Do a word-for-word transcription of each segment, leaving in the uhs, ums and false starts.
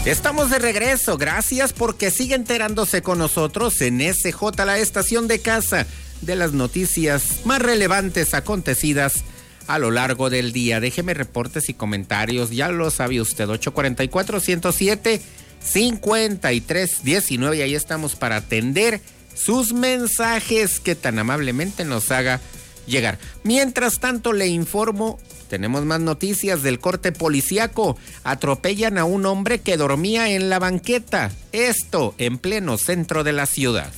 Estamos de regreso, gracias porque sigue enterándose con nosotros en S J, la estación de casa, de las noticias más relevantes acontecidas a lo largo del día. Déjeme reportes y comentarios, ya lo sabe usted, ocho cuatro cuatro, ciento siete, cincuenta y tres diecinueve, y ahí estamos para atender sus mensajes que tan amablemente nos haga llegar. Mientras tanto, le informo, tenemos más noticias del corte policiaco. Atropellan a un hombre que dormía en la banqueta, esto en pleno centro de la ciudad.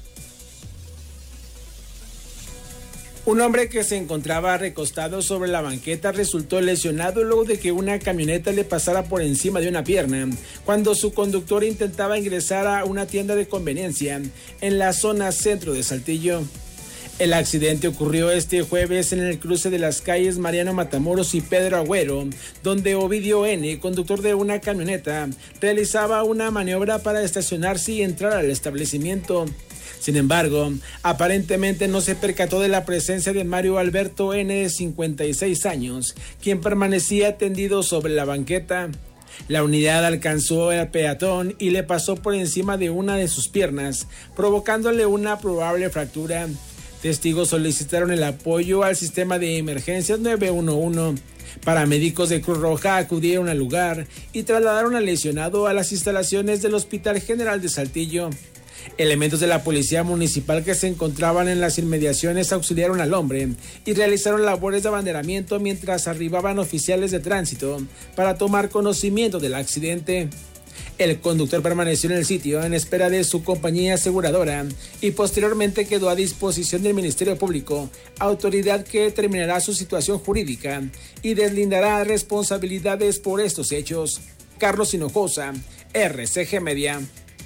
Un hombre que se encontraba recostado sobre la banqueta resultó lesionado luego de que una camioneta le pasara por encima de una pierna cuando su conductor intentaba ingresar a una tienda de conveniencia en la zona centro de Saltillo. El accidente ocurrió este jueves en el cruce de las calles Mariano Matamoros y Pedro Agüero, donde Ovidio N., conductor de una camioneta, realizaba una maniobra para estacionarse y entrar al establecimiento. Sin embargo, aparentemente no se percató de la presencia de Mario Alberto N., de cincuenta y seis años, quien permanecía tendido sobre la banqueta. La unidad alcanzó al peatón y le pasó por encima de una de sus piernas, provocándole una probable fractura. Testigos solicitaron el apoyo al sistema de emergencias nueve uno uno. Paramédicos de Cruz Roja acudieron al lugar y trasladaron al lesionado a las instalaciones del Hospital General de Saltillo. Elementos de la policía municipal que se encontraban en las inmediaciones auxiliaron al hombre y realizaron labores de abanderamiento mientras arribaban oficiales de tránsito para tomar conocimiento del accidente. El conductor permaneció en el sitio en espera de su compañía aseguradora y posteriormente quedó a disposición del Ministerio Público, autoridad que determinará su situación jurídica y deslindará responsabilidades por estos hechos. Carlos Hinojosa, R C G Media.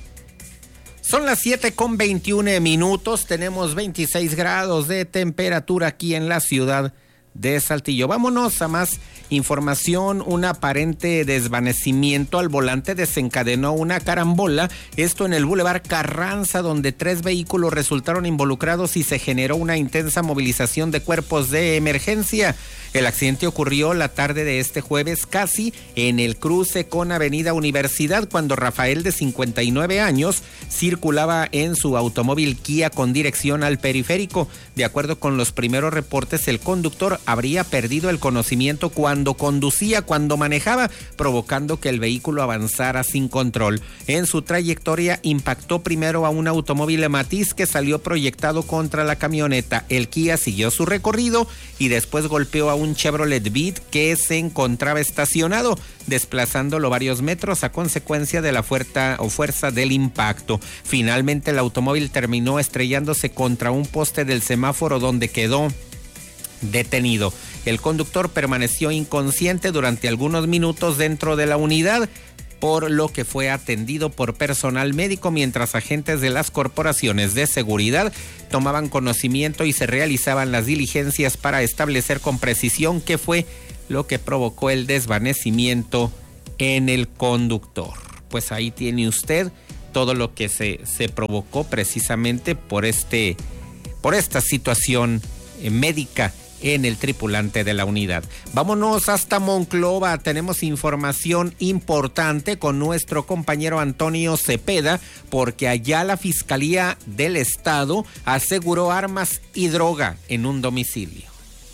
Son las siete con veintiuno minutos, tenemos veintiséis grados de temperatura aquí en la ciudad de Saltillo. Vámonos a más información. Un aparente desvanecimiento al volante desencadenó una carambola, esto en el Boulevard Carranza, donde tres vehículos resultaron involucrados y se generó una intensa movilización de cuerpos de emergencia. El accidente ocurrió la tarde de este jueves, casi en el cruce con Avenida Universidad, cuando Rafael, de cincuenta y nueve años, circulaba en su automóvil Kia con dirección al periférico. De acuerdo con los primeros reportes, el conductor habría perdido el conocimiento cuando conducía, cuando manejaba, provocando que el vehículo avanzara sin control. En su trayectoria impactó primero a un automóvil Matiz que salió proyectado contra la camioneta. El Kia siguió su recorrido y después golpeó a un Chevrolet Beat que se encontraba estacionado, desplazándolo varios metros a consecuencia de la fuerza o fuerza del impacto. Finalmente el automóvil terminó estrellándose contra un poste del semáforo, donde quedó detenido. El conductor permaneció inconsciente durante algunos minutos dentro de la unidad, por lo que fue atendido por personal médico mientras agentes de las corporaciones de seguridad tomaban conocimiento y se realizaban las diligencias para establecer con precisión qué fue lo que provocó el desvanecimiento en el conductor. Pues ahí tiene usted todo lo que se, se provocó precisamente por este, por esta situación eh, médica en el tripulante de la unidad. Vámonos hasta Monclova, tenemos información importante con nuestro compañero Antonio Cepeda, porque allá la Fiscalía del Estado aseguró armas y droga en un domicilio.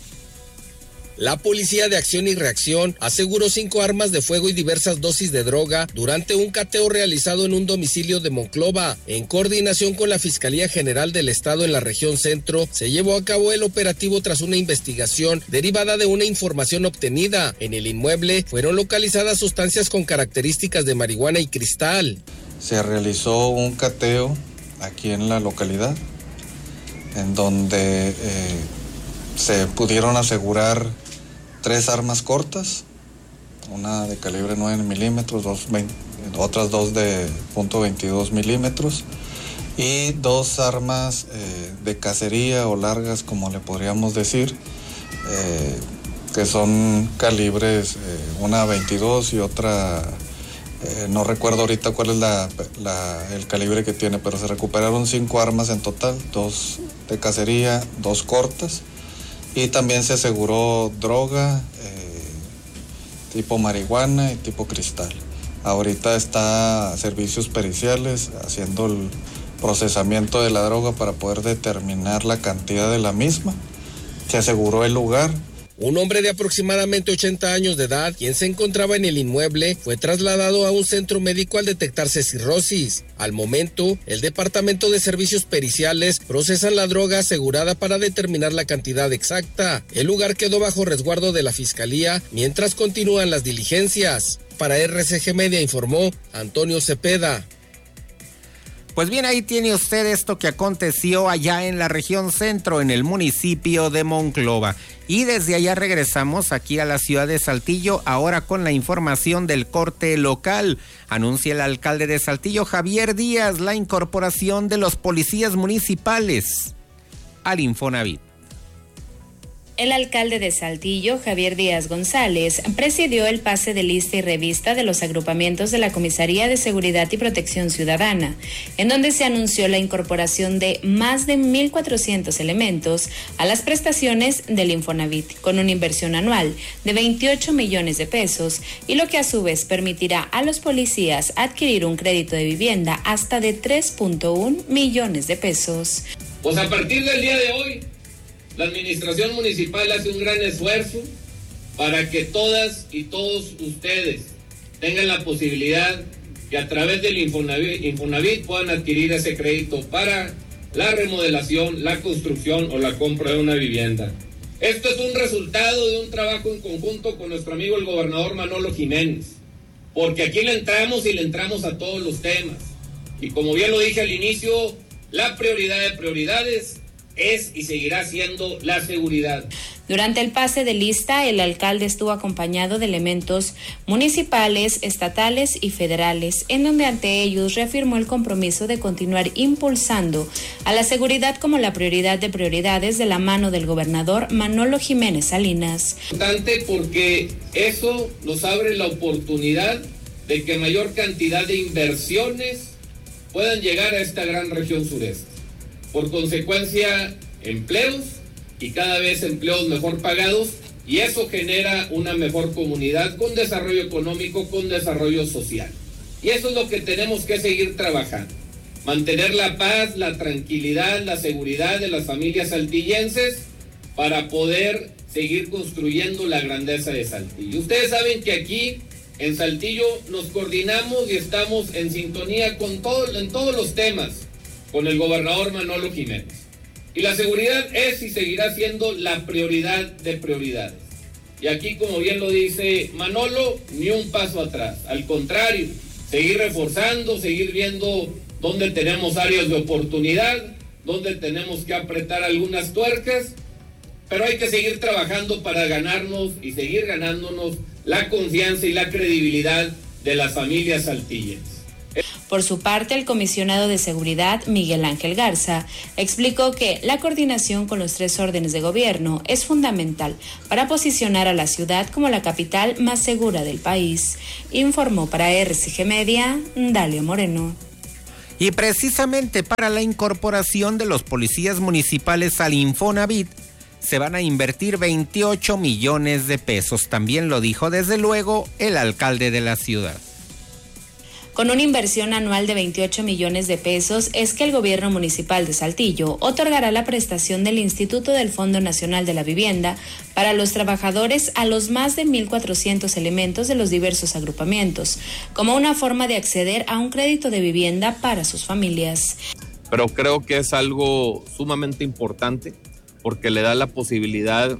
La Policía de Acción y Reacción aseguró cinco armas de fuego y diversas dosis de droga durante un cateo realizado en un domicilio de Monclova. En coordinación con la Fiscalía General del Estado en la región centro, se llevó a cabo el operativo tras una investigación derivada de una información obtenida. En el inmueble fueron localizadas sustancias con características de marihuana y cristal. Se realizó un cateo aquí en la localidad, en donde eh, se pudieron asegurar tres armas cortas, una de calibre nueve milímetros, dos, veinte, otras dos de punto veintidós milímetros y dos armas eh, de cacería o largas, como le podríamos decir, eh, que son calibres, eh, una veintidós y otra, eh, no recuerdo ahorita cuál es la, la, el calibre que tiene, pero se recuperaron cinco armas en total, dos de cacería, dos cortas. Y también se aseguró droga, eh, tipo marihuana y tipo cristal. Ahorita está servicios periciales haciendo el procesamiento de la droga para poder determinar la cantidad de la misma. Se aseguró el lugar. Un hombre de aproximadamente ochenta años de edad, quien se encontraba en el inmueble, fue trasladado a un centro médico al detectarse cirrosis. Al momento, el Departamento de Servicios Periciales procesa la droga asegurada para determinar la cantidad exacta. El lugar quedó bajo resguardo de la Fiscalía mientras continúan las diligencias. Para R C G Media informó Antonio Cepeda. Pues bien, ahí tiene usted esto que aconteció allá en la región centro, en el municipio de Monclova. Y desde allá regresamos aquí a la ciudad de Saltillo, ahora con la información del corte local. Anuncia el alcalde de Saltillo, Javier Díaz, la incorporación de los policías municipales al Infonavit. El alcalde de Saltillo, Javier Díaz González, presidió el pase de lista y revista de los agrupamientos de la Comisaría de Seguridad y Protección Ciudadana, en donde se anunció la incorporación de más de mil cuatrocientos elementos a las prestaciones del Infonavit, con una inversión anual de veintiocho millones de pesos, y lo que a su vez permitirá a los policías adquirir un crédito de vivienda hasta de tres punto uno millones de pesos. Pues a partir del día de hoy, la administración municipal hace un gran esfuerzo para que todas y todos ustedes tengan la posibilidad que a través del Infonavit, Infonavit puedan adquirir ese crédito para la remodelación, la construcción o la compra de una vivienda. Esto es un resultado de un trabajo en conjunto con nuestro amigo el gobernador Manolo Jiménez, porque aquí le entramos y le entramos a todos los temas. Y como bien lo dije al inicio, la prioridad de prioridades es y seguirá siendo la seguridad. Durante el pase de lista, el alcalde estuvo acompañado de elementos municipales, estatales y federales, en donde ante ellos reafirmó el compromiso de continuar impulsando a la seguridad como la prioridad de prioridades de la mano del gobernador Manolo Jiménez Salinas. Importante porque eso nos abre la oportunidad de que mayor cantidad de inversiones puedan llegar a esta gran región sureste. Por consecuencia, empleos y cada vez empleos mejor pagados, y eso genera una mejor comunidad con desarrollo económico, con desarrollo social. Y eso es lo que tenemos que seguir trabajando. Mantener la paz, la tranquilidad, la seguridad de las familias saltillenses para poder seguir construyendo la grandeza de Saltillo. Ustedes saben que aquí en Saltillo nos coordinamos y estamos en sintonía con todo, en todos los temas con el gobernador Manolo Jiménez. Y la seguridad es y seguirá siendo la prioridad de prioridades. Y aquí, como bien lo dice Manolo, ni un paso atrás. Al contrario, seguir reforzando, seguir viendo dónde tenemos áreas de oportunidad, dónde tenemos que apretar algunas tuercas, pero hay que seguir trabajando para ganarnos y seguir ganándonos la confianza y la credibilidad de las familias saltillenses. Por su parte, el comisionado de seguridad, Miguel Ángel Garza, explicó que la coordinación con los tres órdenes de gobierno es fundamental para posicionar a la ciudad como la capital más segura del país. Informó para R C G Media, Dalia Moreno. Y precisamente para la incorporación de los policías municipales al Infonavit, se van a invertir veintiocho millones de pesos. También lo dijo desde luego el alcalde de la ciudad. Con una inversión anual de veintiocho millones de pesos, es que el gobierno municipal de Saltillo otorgará la prestación del Instituto del Fondo Nacional de la Vivienda para los trabajadores a los más de mil cuatrocientos elementos de los diversos agrupamientos, como una forma de acceder a un crédito de vivienda para sus familias. Pero creo que es algo sumamente importante porque le da la posibilidad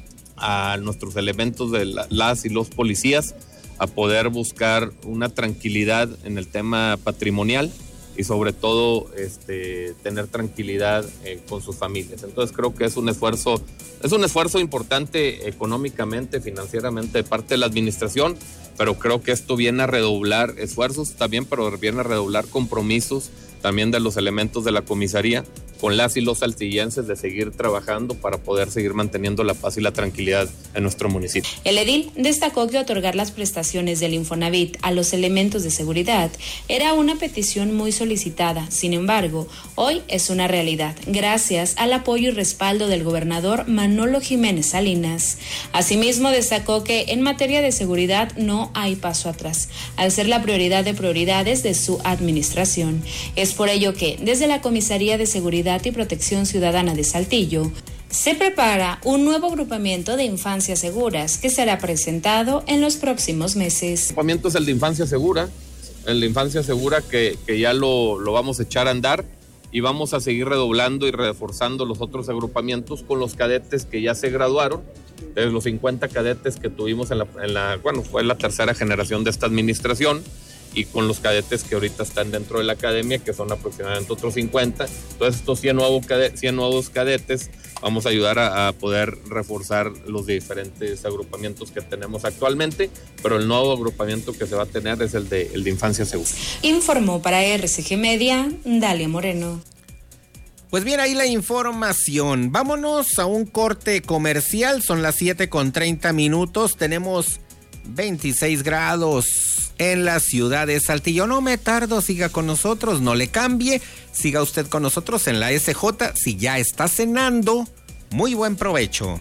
a nuestros elementos de las y los policías a poder buscar una tranquilidad en el tema patrimonial y sobre todo este, tener tranquilidad eh, con sus familias. Entonces creo que es un esfuerzo, es un esfuerzo importante económicamente, financieramente de parte de la administración, pero creo que esto viene a redoblar esfuerzos también, pero viene a redoblar compromisos también de los elementos de la comisaría con las y los saltillenses de seguir trabajando para poder seguir manteniendo la paz y la tranquilidad en nuestro municipio. El edil destacó que otorgar las prestaciones del Infonavit a los elementos de seguridad era una petición muy solicitada. Sin embargo, hoy es una realidad, gracias al apoyo y respaldo del gobernador Manolo Jiménez Salinas. Asimismo, destacó que en materia de seguridad no hay paso atrás, al ser la prioridad de prioridades de su administración. Es por ello que, desde la Comisaría de Seguridad y Protección Ciudadana de Saltillo, se prepara un nuevo agrupamiento de infancias seguras que será presentado en los próximos meses. El agrupamiento es el de Infancia Segura, el de Infancia Segura que, que ya lo, lo vamos a echar a andar y vamos a seguir redoblando y reforzando los otros agrupamientos con los cadetes que ya se graduaron, de los cincuenta cadetes que tuvimos en la, en la, bueno, fue la tercera generación de esta administración, y con los cadetes que ahorita están dentro de la academia, que son aproximadamente otros cincuenta. Entonces estos cien nuevos, cadetes, cien nuevos cadetes vamos a ayudar a, a poder reforzar los diferentes agrupamientos que tenemos actualmente, pero el nuevo agrupamiento que se va a tener es el de, el de Infancia Segura. Informó para R C G Media, Dalia Moreno. Pues bien, ahí la información. Vámonos a un corte comercial, son las siete con treinta minutos, tenemos veintiséis grados en la ciudad de Saltillo. No me tardo, siga con nosotros, no le cambie, siga usted con nosotros en la S J. Si ya está cenando, muy buen provecho.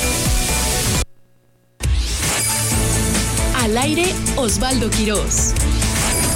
Al aire, Osvaldo Quirós.